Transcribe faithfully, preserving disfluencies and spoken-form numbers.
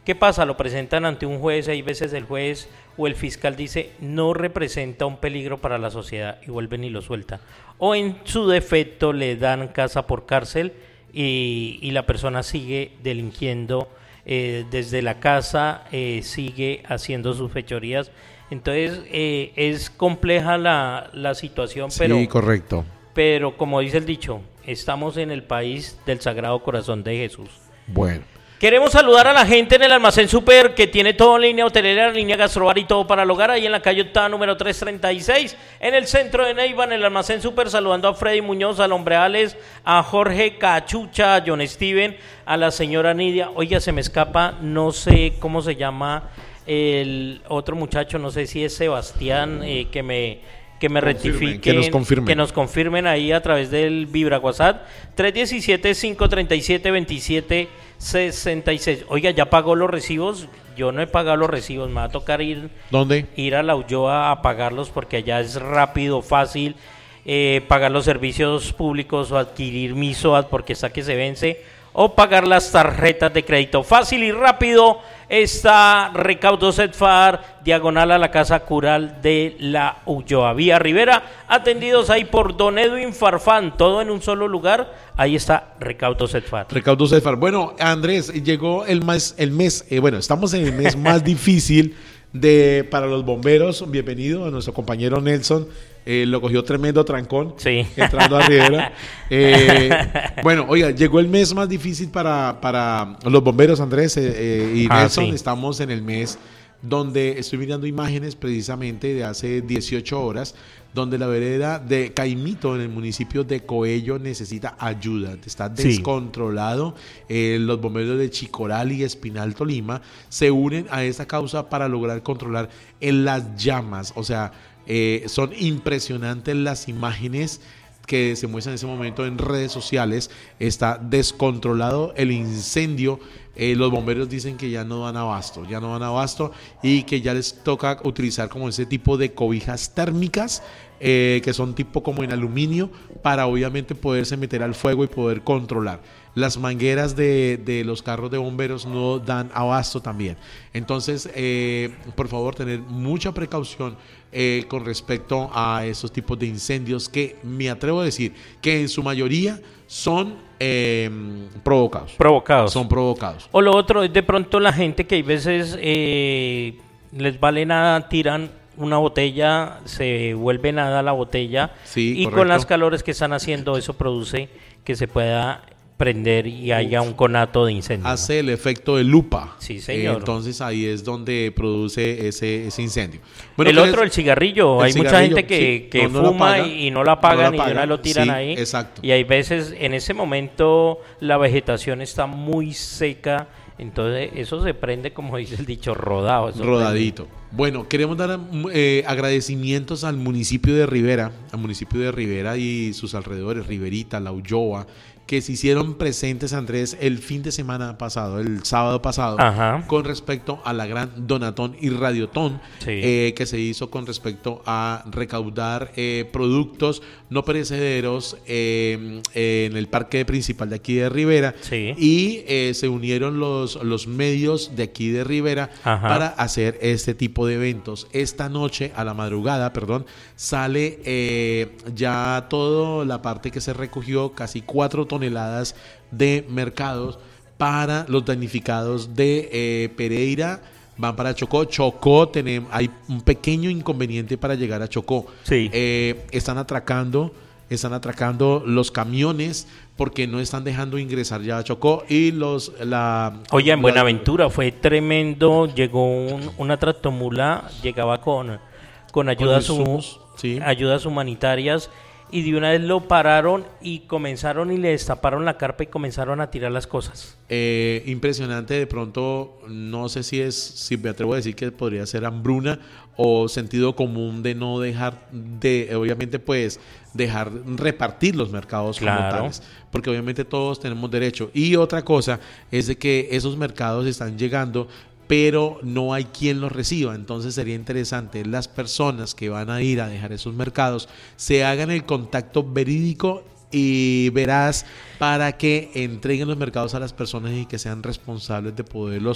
¿Qué pasa? Lo presentan ante un juez, hay veces el juez o el fiscal dice no representa un peligro para la sociedad y vuelven y lo sueltan. O en su defecto le dan casa por cárcel y, y la persona sigue delinquiendo eh, desde la casa, eh, sigue haciendo sus fechorías. Entonces eh, es compleja la, la situación, pero, sí, correcto. Pero como dice el dicho, estamos en el país del Sagrado Corazón de Jesús. Bueno. Queremos saludar a la gente en el Almacén Super, que tiene todo en línea hotelera, línea gastrobar y todo para el hogar, ahí en la calle Octava número trescientos treinta y seis, en el centro de Neiva, en el Almacén Super, saludando a Freddy Muñoz, al hombre Alex, a Jorge Cachucha, a John Steven, a la señora Nidia. Oiga, se me escapa, no sé cómo se llama el otro muchacho, no sé si es Sebastián, eh, que me... que me rectifiquen, que nos confirmen. que nos confirmen ahí a través del Vibra WhatsApp tres uno siete, cinco tres siete, dos siete seis seis. Oiga, ¿ya pagó los recibos? Yo no he pagado los recibos, me va a tocar ir, ¿Dónde? ir a la Ulloa a pagarlos porque allá es rápido, fácil, eh, pagar los servicios públicos o adquirir mi S O A T porque está que se vence, o pagar las tarjetas de crédito. Fácil y rápido está Recaudo Cetfar, diagonal a la Casa Cural de la Ulloa, vía Rivera, atendidos ahí por don Edwin Farfán, todo en un solo lugar. Ahí está Recaudo Cetfar. Recaudo Cetfar. Bueno, Andrés, llegó el mes, el mes eh, bueno, estamos en el mes más difícil de para los bomberos. Bienvenido a nuestro compañero Nelson. Eh, lo cogió tremendo trancón, sí, entrando a Rivera. Eh, bueno, oiga, llegó el mes más difícil para, para los bomberos, Andrés eh, eh, y ah, Nelson. Sí. Estamos en el mes donde estoy mirando imágenes precisamente de hace dieciocho horas, donde la vereda de Caimito en el municipio de Coello necesita ayuda, está descontrolado. Sí. Eh, los bomberos de Chicoral y Espinal, Tolima, se unen a esta causa para lograr controlar en las llamas. O sea, eh, son impresionantes las imágenes que se muestran en ese momento en redes sociales. Está descontrolado el incendio. Eh, los bomberos dicen que ya no dan abasto, ya no dan abasto y que ya les toca utilizar como ese tipo de cobijas térmicas eh, que son tipo como en aluminio para obviamente poderse meter al fuego y poder controlar. Las mangueras de, de los carros de bomberos no dan abasto también. Entonces, eh, por favor, tener mucha precaución eh, con respecto a esos tipos de incendios que me atrevo a decir que en su mayoría son eh, provocados. Provocados. Son provocados. O lo otro es de pronto la gente que hay veces eh, les vale nada, tiran una botella, se vuelve nada la botella, sí, y correcto. Con las calores que están haciendo eso produce que se pueda prender y haya un conato de incendio. Hace el efecto de lupa. Sí, señor. Eh, entonces ahí es donde produce ese, ese incendio. Bueno, el otro, es? el cigarrillo. El hay cigarrillo, mucha gente que, sí, que no, no fuma paga, y no la apagan no la y de una lo tiran sí, ahí. Exacto. Y hay veces, en ese momento, la vegetación está muy seca. Entonces eso se prende, como dice el dicho, rodado. Rodadito. Prende. Bueno, queremos dar eh, agradecimientos al municipio de Rivera, al municipio de Rivera y sus alrededores, Riverita, La Ulloa, que se hicieron presentes, Andrés, el fin de semana pasado, el sábado pasado, Ajá. con respecto a la gran Donatón y Radiotón, sí. eh, que se hizo con respecto a recaudar eh, productos no perecederos eh, eh, en el parque principal de aquí de Rivera, sí. y eh, se unieron los, los medios de aquí de Rivera Ajá. para hacer este tipo de eventos. Esta noche, a la madrugada, perdón, sale eh, ya toda la parte que se recogió, casi cuatro toneladas de mercados para los damnificados de eh, Pereira. Van para Chocó. Chocó, tenemos, hay un pequeño inconveniente para llegar a Chocó. Sí. Eh, están atracando, están atracando los camiones porque no están dejando ingresar ya a Chocó y los la. Oye, en la, Buenaventura fue tremendo. Llegó un, una tractomula, llegaba con con ayudas, con insumos, sí. ayudas humanitarias. Y de una vez lo pararon y comenzaron y le destaparon la carpa y comenzaron a tirar las cosas. Eh, impresionante, de pronto, no sé si es, si me atrevo a decir que podría ser hambruna o sentido común de no dejar de, obviamente pues, dejar repartir los mercados claro. como tales, porque obviamente todos tenemos derecho. Y otra cosa es de que esos mercados están llegando, pero no hay quien los reciba. Entonces sería interesante las personas que van a ir a dejar esos mercados se hagan el contacto verídico y veraz para que entreguen los mercados a las personas y que sean responsables de poderlos